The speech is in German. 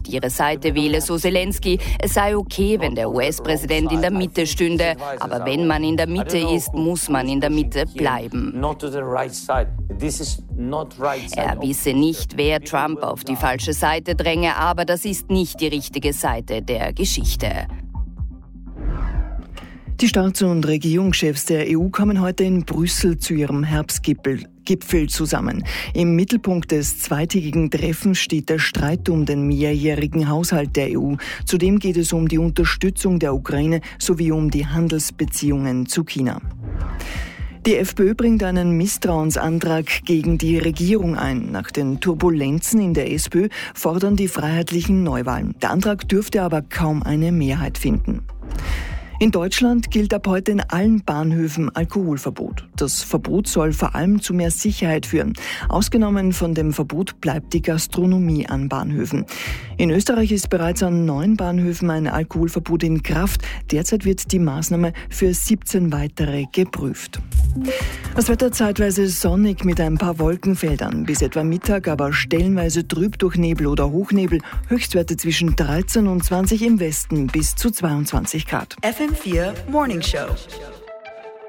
ihre Seite wähle, so Zelensky. Es sei okay, wenn der US-Präsident in der Mitte stünde. Aber wenn man in der Mitte ist, muss man in der Mitte bleiben. Er wisse nicht, wer Trump auf die falsche Seite dränge, aber das ist nicht die richtige Seite der Geschichte. Die Staats- und Regierungschefs der EU kommen heute in Brüssel zu ihrem Herbstgipfel zusammen. Im Mittelpunkt des zweitägigen Treffens steht der Streit um den mehrjährigen Haushalt der EU. Zudem geht es um die Unterstützung der Ukraine sowie um die Handelsbeziehungen zu China. Die FPÖ bringt einen Misstrauensantrag gegen die Regierung ein. Nach den Turbulenzen in der SPÖ fordern die Freiheitlichen Neuwahlen. Der Antrag dürfte aber kaum eine Mehrheit finden. In Deutschland gilt ab heute in allen Bahnhöfen Alkoholverbot. Das Verbot soll vor allem zu mehr Sicherheit führen. Ausgenommen von dem Verbot bleibt die Gastronomie an Bahnhöfen. In Österreich ist bereits an 9 Bahnhöfen ein Alkoholverbot in Kraft. Derzeit wird die Maßnahme für 17 weitere geprüft. Das Wetter zeitweise sonnig mit ein paar Wolkenfeldern. Bis etwa Mittag aber stellenweise trüb durch Nebel oder Hochnebel. Höchstwerte zwischen 13 und 20 im Westen bis zu 22 Grad. FM4 Morning Show.